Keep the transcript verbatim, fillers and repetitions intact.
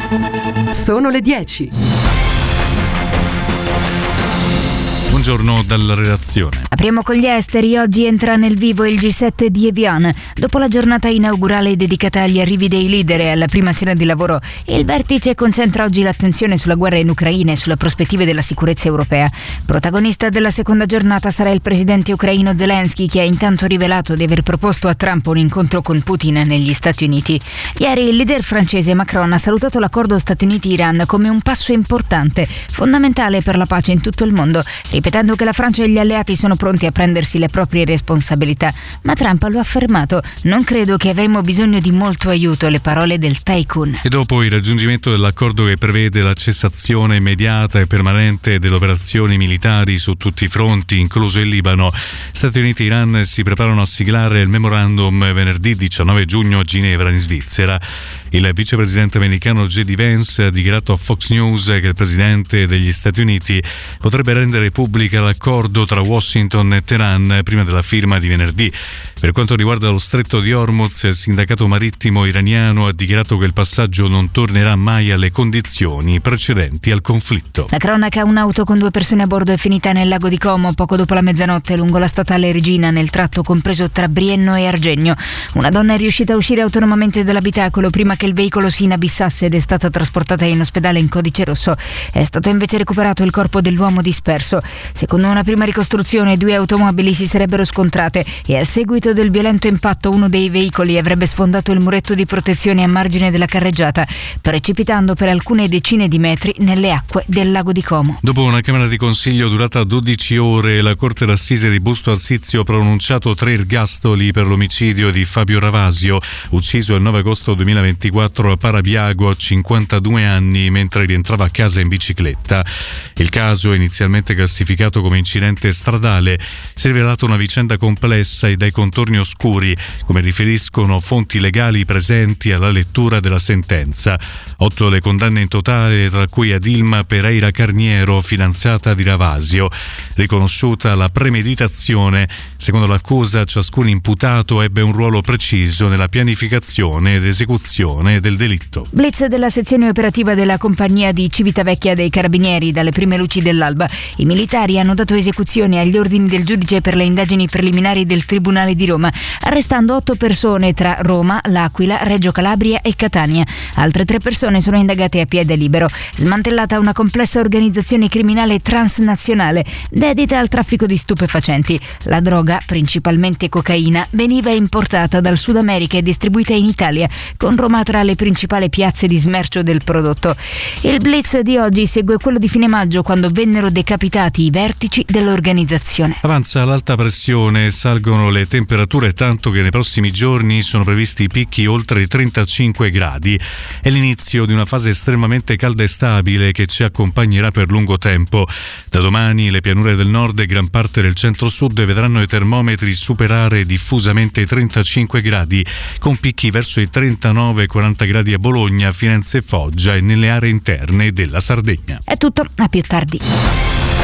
Sono le dieci. Buongiorno dalla redazione. Apriamo con gli esteri. Oggi entra nel vivo il G sette di Evian. Dopo la giornata inaugurale dedicata agli arrivi dei leader e alla prima cena di lavoro, il vertice concentra oggi l'attenzione sulla guerra in Ucraina e sulle prospettive della sicurezza europea. Protagonista della seconda giornata sarà il presidente ucraino Zelensky, che ha intanto rivelato di aver proposto a Trump un incontro con Putin negli Stati Uniti. Ieri il leader francese Macron ha salutato l'accordo Stati Uniti-Iran come un passo importante, fondamentale per la pace in tutto il mondo, ripetendo che la Francia e gli alleati sono pronti a prendersi le proprie responsabilità. Ma Trump lo ha affermato: non credo che avremo bisogno di molto aiuto, le parole del tycoon. E dopo il raggiungimento dell'accordo che prevede la cessazione immediata e permanente delle operazioni militari su tutti i fronti, incluso il Libano, Stati Uniti e Iran si preparano a siglare il memorandum venerdì diciannove giugno a Ginevra, in Svizzera. Il vicepresidente americano J D Vance ha dichiarato a Fox News che il presidente degli Stati Uniti potrebbe rendere pubblica l'accordo tra Washington e Teheran prima della firma di venerdì. Per quanto riguarda lo stretto di Hormuz, il sindacato marittimo iraniano ha dichiarato che il passaggio non tornerà mai alle condizioni precedenti al conflitto. La cronaca: un'auto con due persone a bordo è finita nel lago di Como poco dopo la mezzanotte lungo la statale Regina, nel tratto compreso tra Brienno e Argegno. Una donna è riuscita a uscire autonomamente dall'abitacolo prima che il veicolo si inabissasse ed è stata trasportata in ospedale in codice rosso. È stato invece recuperato il corpo dell'uomo disperso. Secondo una prima ricostruzione, due automobili si sarebbero scontrate e a seguito del violento impatto uno dei veicoli avrebbe sfondato il muretto di protezione a margine della carreggiata, precipitando per alcune decine di metri nelle acque del lago di Como. Dopo una camera di consiglio durata dodici ore, la Corte d'Assise di Busto Arsizio ha pronunciato tre ergastoli per l'omicidio di Fabio Ravasio, ucciso il nove agosto duemilaventiquattro a Parabiago a cinquantadue anni mentre rientrava a casa in bicicletta. Il caso, inizialmente classificato come incidente stradale, si è rivelato una vicenda complessa e dai contorni oscuri, come riferiscono fonti legali presenti alla lettura della sentenza. Otto le condanne in totale, tra cui ad Ilma Pereira Carniero, fidanzata di Ravasio. Riconosciuta la premeditazione, secondo l'accusa ciascun imputato ebbe un ruolo preciso nella pianificazione ed esecuzione del delitto. Blitz della sezione operativa della compagnia di Civitavecchia dei Carabinieri. Dalle prime luci dell'alba i militari hanno dato esecuzione agli ordini del giudice per le indagini preliminari del Tribunale di Roma, arrestando otto persone tra Roma, L'Aquila, Reggio Calabria e Catania. Altre tre persone sono indagate a piede libero. Smantellata una complessa organizzazione criminale transnazionale dedita al traffico di stupefacenti. La droga, principalmente cocaina, veniva importata dal Sud America e distribuita in Italia, con Roma tra le principali piazze di smercio del prodotto. Il blitz di oggi segue quello di fine maggio, quando vennero decapitati i vertici dell'organizzazione. Avanza l'alta pressione e salgono le temperature, tanto che nei prossimi giorni sono previsti picchi oltre i trentacinque gradi. È l'inizio di una fase estremamente calda e stabile che ci accompagnerà per lungo tempo. Da domani le pianure del nord e gran parte del centro-sud vedranno i termometri superare diffusamente i trentacinque gradi, con picchi verso i trentanove quaranta gradi a Bologna, Firenze e Foggia e nelle aree interne della Sardegna. È tutto, a più tardi.